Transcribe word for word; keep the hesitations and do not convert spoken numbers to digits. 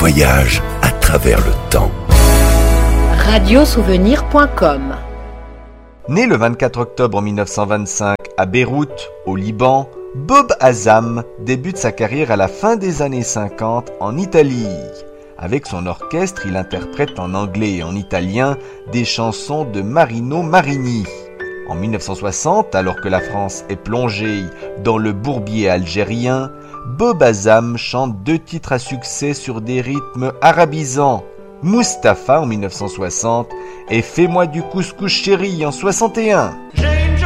voyage à travers le temps. radiosouvenir point com. Né le vingt-quatre octobre mille neuf cent vingt-cinq à Beyrouth, au Liban, Bob Hazam débute sa carrière à la fin des années cinquante en Italie. Avec son orchestre, il interprète en anglais et en italien des chansons de Marino Marini. En mille neuf cent soixante, alors que la France est plongée dans le bourbier algérien, Bob Hazam chante deux titres à succès sur des rythmes arabisants. Mustapha en mille neuf cent soixante et Fais-moi du couscous chéri en soixante et un.